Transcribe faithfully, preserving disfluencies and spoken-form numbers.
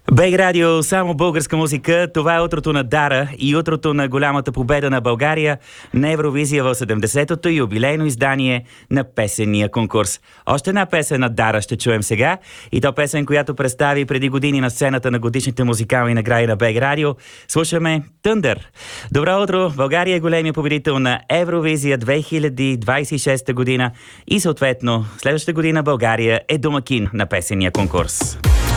Бег Радио, само българска музика. Това е утрото на Дара и утрото на голямата победа на България на Евровизия в седемдесетото юбилейно издание на песенния конкурс. Още една песен на Дара ще чуем сега. И то песен, която представи преди години на сцената на годишните музикални награди на Бег Радио. Слушаме Тъндър. Добро утро! България е големия победител на Евровизия две хиляди двадесет и шеста година и съответно следващата година България е домакин на песенния конкурс.